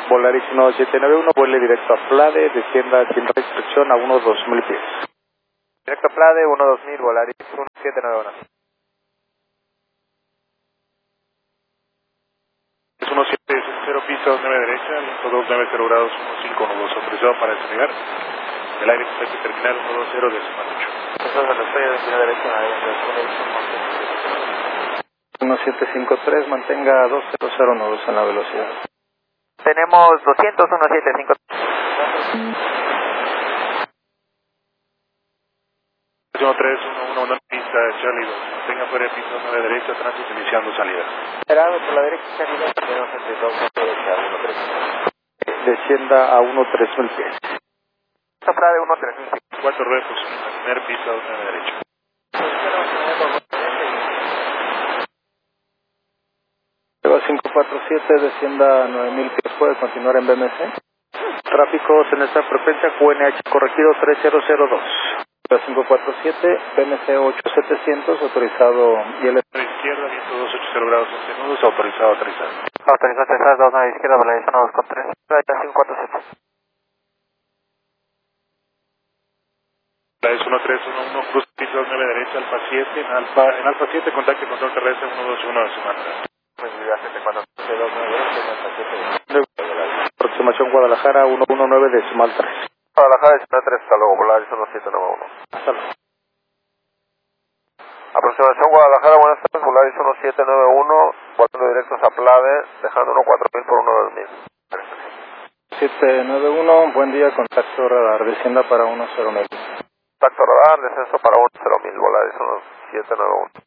Volaris 1791, vuele directo a Plade, descienda sin restricción a 1-2000 pies. Directo a Plade, 1-2000, Volaris 1791. Es 1760, pista 29 derecha, viento 290 grados, 1512, autorizado para despegar. El aire completo terminal 120 decimal 8. Entonces, cuando estoy en la derecha, ahí en el túnel, 1753, mantenga 20012 en la velocidad. tenemos 200, 1753. 1311, pista Charlie 2. Mantenga fuera de pista 9 derecha, tránsito iniciando salida. Esperado por la derecha, salida, tenemos entre 2 derecha, 1-3. Descienda a 1-3000 pies. Plade, 1-3000. 4 ruedas, primer pista 9 derecha. Lleva 547, descienda a 9000 pies, puede continuar en BMC. Tráficos en esta frecuencia, QNH corregido 3002. Lleva 547, BMC 8700, autorizado y el Izquierda, viento 280 grados, 11 nudos, autorizado a aterrizar. Autorizado a aterrizar, 29 izquierda, Volaris 1-2-3. Playa 547. Es 1311, cruz piso 9 derecha, alfa 7, en alfa 7, contacto y control terrestre 121 decimal. Aproximación Guadalajara 119 decimal 3. Guadalajara 19-3, hasta luego, Volaris 1791. Hasta luego. Aproximación Guadalajara, buenas tardes, Volaris 1791, volando directos a Plade, dejando 1-4000 por 1-2000. 791, buen día, contacto radar, descienda para 109. Contacto radar, descenso para 1-0,000, Volaris 1791.